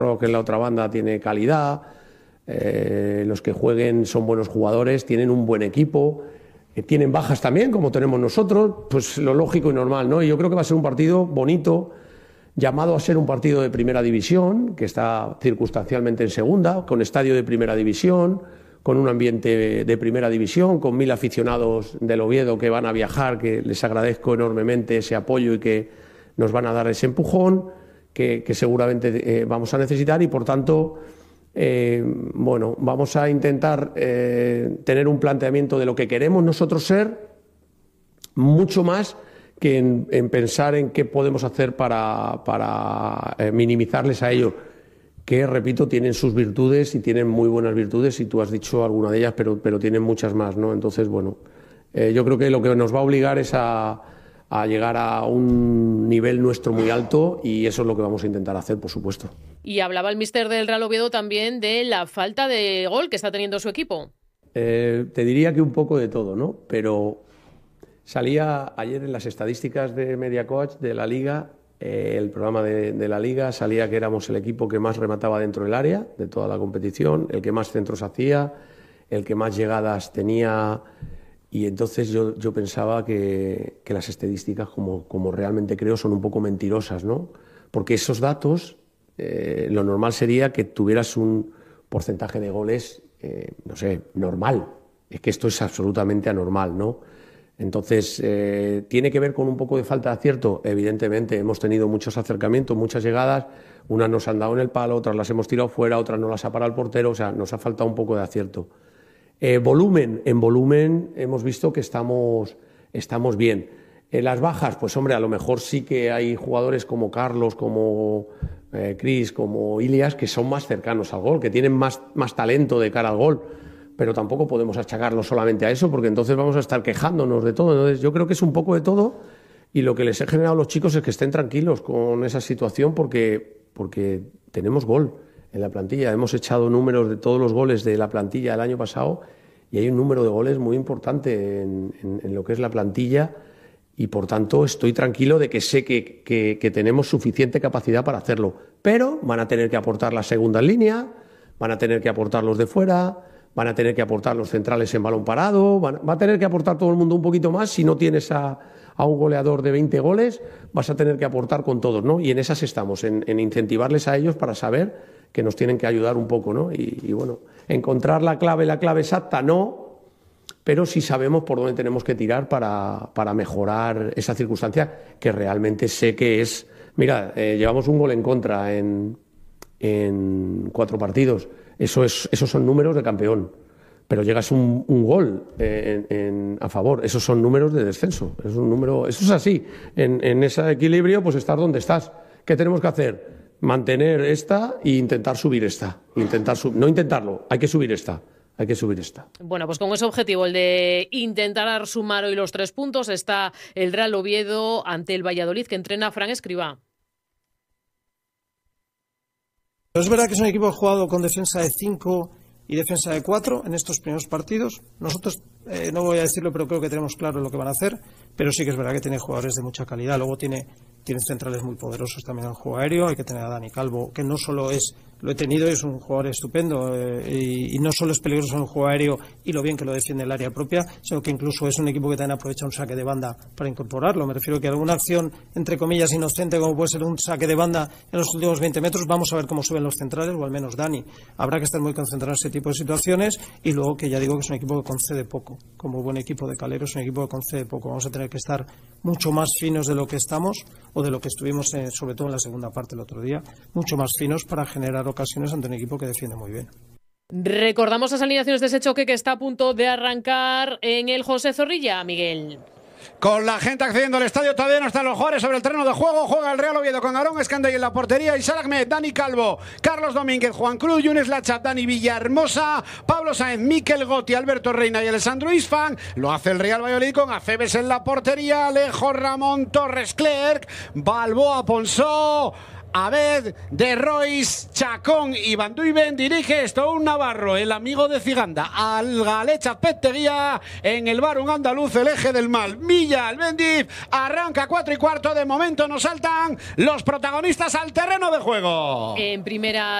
que en la otra banda tiene calidad, los que jueguen son buenos jugadores, tienen un buen equipo, tienen bajas también, como tenemos nosotros, pues lo lógico y normal, ¿no? Y yo creo que va a ser un partido bonito, llamado a ser un partido de primera división, que está circunstancialmente en segunda, con estadio de primera división, con un ambiente de primera división, con 1000 aficionados del Oviedo que van a viajar, que les agradezco enormemente ese apoyo y que nos van a dar ese empujón que seguramente vamos a necesitar y por tanto bueno, vamos a intentar tener un planteamiento de lo que queremos nosotros ser, mucho más que en pensar en qué podemos hacer para minimizarles a ellos, que, repito, tienen sus virtudes y tienen muy buenas virtudes, y tú has dicho alguna de ellas, pero tienen muchas más, ¿no? Entonces, bueno, yo creo que lo que nos va a obligar es a llegar a un nivel nuestro muy alto, y eso es lo que vamos a intentar hacer, por supuesto. Y hablaba el míster del Real Oviedo también de la falta de gol que está teniendo su equipo. Te diría que un poco de todo, ¿no? Pero salía ayer en las estadísticas de Media Coach de la Liga, el programa de la Liga, salía que éramos el equipo que más remataba dentro del área de toda la competición, el que más centros hacía, el que más llegadas tenía. Y entonces yo pensaba que las estadísticas, como realmente creo, son un poco mentirosas, ¿no? Porque esos datos, lo normal sería que tuvieras un porcentaje de goles, no sé, normal. Es que esto es absolutamente anormal, ¿no? Entonces, ¿tiene que ver con un poco de falta de acierto? Evidentemente, hemos tenido muchos acercamientos, muchas llegadas, unas nos han dado en el palo, otras las hemos tirado fuera, otras no las ha parado el portero, o sea, nos ha faltado un poco de acierto. En volumen hemos visto que estamos bien. En las bajas, pues hombre, a lo mejor sí que hay jugadores como Carlos, como Chris, como Ilias, que son más cercanos al gol, que tienen más talento de cara al gol, pero tampoco podemos achacarlo solamente a eso, porque entonces vamos a estar quejándonos de todo. Entonces yo creo que es un poco de todo, y lo que les he generado a los chicos es que estén tranquilos con esa situación, porque tenemos gol en la plantilla. Hemos echado números de todos los goles de la plantilla del año pasado y hay un número de goles muy importante en lo que es la plantilla, y por tanto estoy tranquilo de que sé que tenemos suficiente capacidad para hacerlo, pero van a tener que aportar la segunda línea, van a tener que aportar los de fuera, van a tener que aportar los centrales en balón parado, va a tener que aportar todo el mundo un poquito más. Si no tienes a un goleador de 20 goles, vas a tener que aportar con todos, ¿no? Y en esas estamos, en incentivarles a ellos para saber que nos tienen que ayudar un poco, ¿no? Y bueno, encontrar la clave exacta no, pero sí sabemos por dónde tenemos que tirar para mejorar esa circunstancia, que realmente sé que es... Mira, llevamos un gol en contra en 4 partidos. Esos son números de campeón. Pero llegas un gol a favor. Esos son números de descenso. Eso es así. En ese equilibrio, pues estar donde estás. ¿Qué tenemos que hacer? Mantener esta e intentar subir esta. No intentarlo, hay que subir esta. Bueno, pues con ese objetivo, el de intentar sumar hoy los 3 puntos, está el Real Oviedo ante el Valladolid, que entrena Fran Escribá. Es verdad que es un equipo que ha jugado con defensa de 5 y defensa de 4 en estos primeros partidos. Nosotros, no voy a decirlo, pero creo que tenemos claro lo que van a hacer, pero sí que es verdad que tiene jugadores de mucha calidad. Luego tiene centrales muy poderosos también en el juego aéreo. Hay que tener a Dani Calvo, que no solo es, lo he tenido, es un jugador estupendo, y no solo es peligroso en el juego aéreo y lo bien que lo defiende el área propia, sino que incluso es un equipo que también aprovecha un saque de banda para incorporarlo. Me refiero que alguna acción, entre comillas, inocente, como puede ser un saque de banda en los últimos 20 metros, vamos a ver cómo suben los centrales, o al menos Dani. Habrá que estar muy concentrado en ese tipo de situaciones, y luego que ya digo que es un equipo que concede poco. Como buen equipo de Calero, es un equipo que concede poco. Vamos a tener que estar mucho más finos de lo que estamos, o de lo que estuvimos sobre todo en la segunda parte el otro día, mucho más finos para generar ocasiones ante un equipo que defiende muy bien. Recordamos las alineaciones de ese choque que está a punto de arrancar en el José Zorrilla, Miguel. Con la gente accediendo al estadio, todavía no están los jugadores sobre el terreno de juego. Juega el Real Oviedo con Aarón Escandey en la portería, Isaac Ahmed, Dani Calvo, Carlos Domínguez, Juan Cruz, Yunes Lachat, Dani Villahermosa, Pablo Sáenz, Miquel Gotti, Alberto Reina y Alessandro Isfán. Lo hace el Real Valladolid con Aceves en la portería, Alejo, Ramón, Torres, Clerc, Balboa, Ponsó, Abed, De Royce, Chacón y Van Duyven. Dirige Stone Navarro, el amigo de Ciganda, al Galecha Petteguía. En el bar un andaluz, el eje del mal, Milla Albendiz. Arranca 4:15. De momento nos saltan los protagonistas al terreno de juego. En primera